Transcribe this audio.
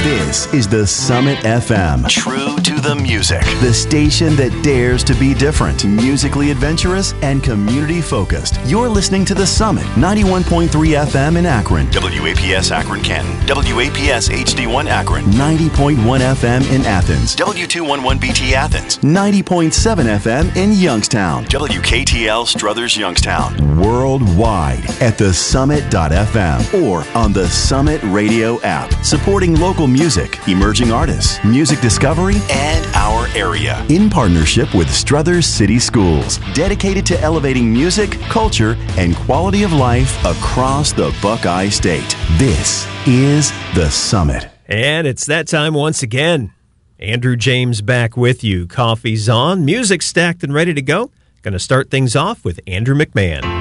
This is the Summit FM. True to the music. The station that dares to be different, musically adventurous, and community focused. You're listening to the Summit, 91.3 FM in Akron. WAPS Akron Canton. WAPS HD1 Akron. 90.1 FM in Athens. W211BT Athens. 90.7 FM in Youngstown. WKTL Struthers Youngstown. Worldwide at thesummit.fm or on the Summit Radio app. Supporting local music, emerging artists, music discovery, and our area. In partnership with Struthers City Schools. Dedicated to elevating music, culture, and quality of life across the Buckeye State. This is the Summit. And it's that time once again. Andrew James back with you. Coffee's on, music stacked and ready to go. Going to start things off with Andrew McMahon.